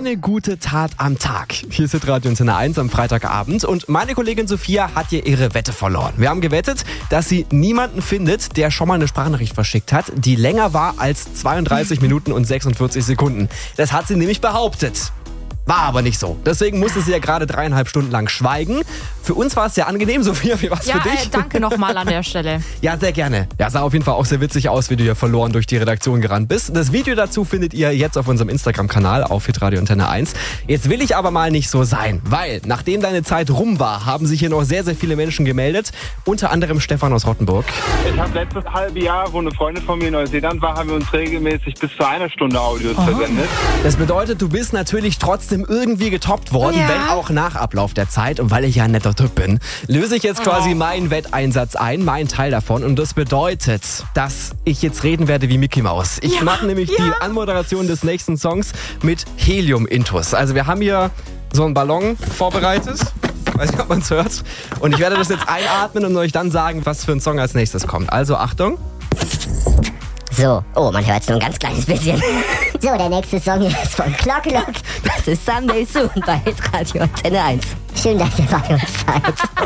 Eine gute Tat am Tag. Hier ist Radio Antenne 1 am Freitagabend und meine Kollegin Sophia hat hier ihre Wette verloren. Wir haben gewettet, dass sie niemanden findet, der schon mal eine Sprachnachricht verschickt hat, die länger war als 32 Minuten und 46 Sekunden. Das hat sie nämlich behauptet. War aber nicht so. Deswegen musste sie ja gerade 3,5 Stunden lang schweigen. Für uns war es sehr angenehm, Sophia. Wie war es für dich? Danke nochmal an der Stelle. Ja, sehr gerne. Ja, sah auf jeden Fall auch sehr witzig aus, wie du hier verloren durch die Redaktion gerannt bist. Das Video dazu findet ihr jetzt auf unserem Instagram-Kanal auf hitradio Antenne 1. Jetzt will ich aber mal nicht so sein, weil nachdem deine Zeit rum war, haben sich hier noch sehr, sehr viele Menschen gemeldet. Unter anderem Stefan aus Rottenburg. Ich habe letztes halbe Jahr, wo eine Freundin von mir in Neuseeland war, haben wir uns regelmäßig bis zu 1 Stunde Audios versendet. Das bedeutet, du bist natürlich trotzdem irgendwie getoppt worden, wenn auch nach Ablauf der Zeit. Und weil ich ja ein netter Typ bin, löse ich jetzt quasi meinen Wetteinsatz ein, meinen Teil davon. Und das bedeutet, dass ich jetzt reden werde wie Mickey Mouse. Ich mache nämlich die Anmoderation des nächsten Songs mit Helium-Intus. Also wir haben hier so einen Ballon vorbereitet. Weiß nicht, ob man es hört. Und ich werde das jetzt einatmen und euch dann sagen, was für ein Song als nächstes kommt. Also Achtung. So, oh, man hört es nur ein ganz kleines bisschen. So, der nächste Song hier ist von Clock. Das ist Someday Soon bei Radio Antenne 1. Schön, dass ihr bei uns seid.